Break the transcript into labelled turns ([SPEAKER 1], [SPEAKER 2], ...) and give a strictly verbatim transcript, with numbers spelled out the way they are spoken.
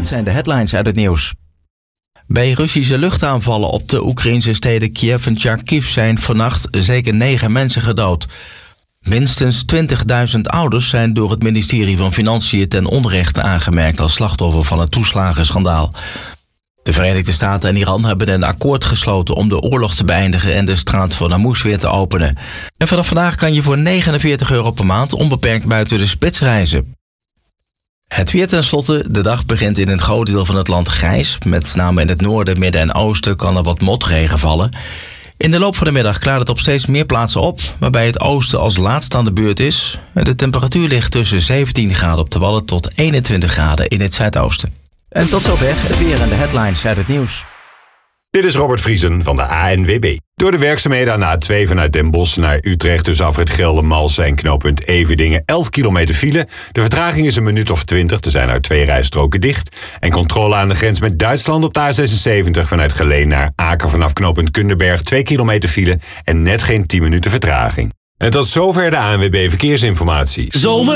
[SPEAKER 1] Dit zijn de headlines uit het nieuws. Bij Russische luchtaanvallen op de Oekraïnse steden Kiev en Kharkiv zijn vannacht zeker negen mensen gedood. Minstens twintigduizend ouders zijn door het ministerie van Financiën ten onrechte aangemerkt als slachtoffer van het toeslagenschandaal. De Verenigde Staten en Iran hebben een akkoord gesloten om de oorlog te beëindigen en de straat van Hormuz weer te openen. En vanaf vandaag kan je voor negenenveertig euro per maand onbeperkt buiten de spits reizen. Het weer tenslotte. De dag begint in een groot deel van het land grijs. Met name in het noorden, midden en oosten kan er wat motregen vallen. In de loop van de middag klaart het op steeds meer plaatsen op, waarbij het oosten als laatste aan de beurt is. De temperatuur ligt tussen zeventien graden op de Wadden tot eenentwintig graden in het zuidoosten. En tot zover het weer en de headlines uit het nieuws.
[SPEAKER 2] Dit is Robert Vriesen van de A N W B. Door de werkzaamheden aan de A twee vanuit Den Bosch naar Utrecht tussen afrit Geldermalsen en knooppunt Everdingen elf kilometer file. De vertraging is een minuut of twintig. Er zijn er twee rijstroken dicht. En controle aan de grens met Duitsland op de A zesenzeventig vanuit Geleen naar Aken vanaf knooppunt Kunderberg twee kilometer file en net geen tien minuten vertraging. En tot zover de A N W B Verkeersinformatie.
[SPEAKER 3] Zomer